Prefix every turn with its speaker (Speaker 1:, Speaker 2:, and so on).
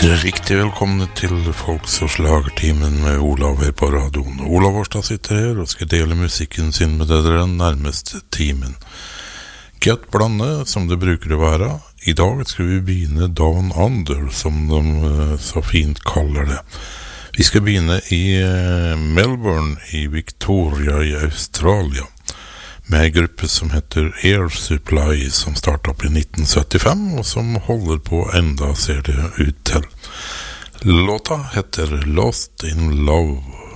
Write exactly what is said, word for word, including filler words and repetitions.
Speaker 1: Riktig velkomne til Folks og Slagertimen med Olav her på radioen. Olav Årstad sitter her og skal dele musikken sin med dere den nærmeste timen. Gött blande, som det bruker å være. I dag skal vi begynne Down Under, som de så fint kaller det. Vi skal begynne i Melbourne i Victoria i Australia, med en gruppe som heter Air Supply, som startet opp i nitten syttifem, og som holder på enda, ser det ut til. Låta heter Lost in Love.